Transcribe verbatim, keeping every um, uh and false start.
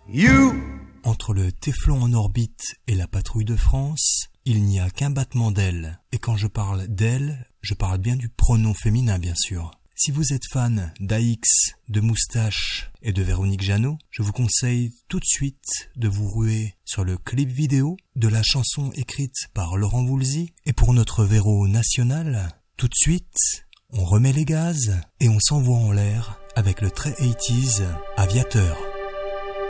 You. Entre le Téflon en orbite et la patrouille de France, il n'y a qu'un battement d'ailes. Et quand je parle d'ailes, je parle bien du pronom féminin, bien sûr. Si vous êtes fan d'A X, de Moustache et de Véronique Jeannot, je vous conseille tout de suite de vous ruer sur le clip vidéo de la chanson écrite par Laurent Voulzy. Et pour notre Véro national, tout de suite, on remet les gaz et on s'envoie en l'air avec le très eighties Aviateur.